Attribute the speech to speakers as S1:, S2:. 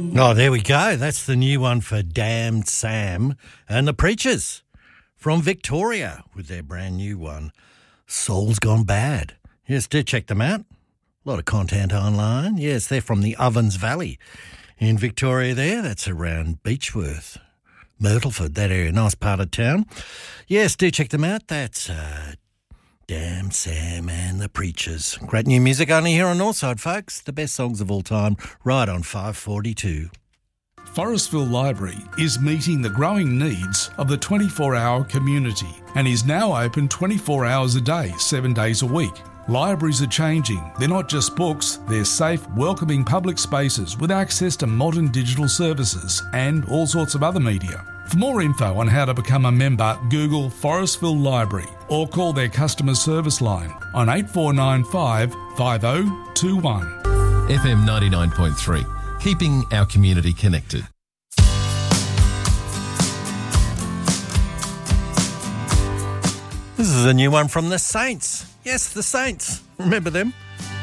S1: Oh, there we go. That's the new one for Damned Sam and the Preachers from Victoria with their brand new one, Soul's Gone Bad. Yes, do check them out. A lot of content online. Yes, they're from the Ovens Valley in Victoria there. That's around Beechworth, Myrtleford, that area. Nice part of town. Yes, do check them out. That's Damned Sam and the Preachers. Great new music only here on Northside, folks. The best songs of all time, right on 542.
S2: Forestville Library is meeting the growing needs of the 24-hour community and is now open 24 hours a day, 7 days a week. Libraries are changing. They're not just books, they're safe, welcoming public spaces with access to modern digital services and all sorts of other media. For more info on how to become a member, Google Forestville Library or call their customer service line on 8495 5021.
S3: FM 99.3, keeping our community connected.
S1: This is a new one from the Saints. Yes, the Saints. Remember them?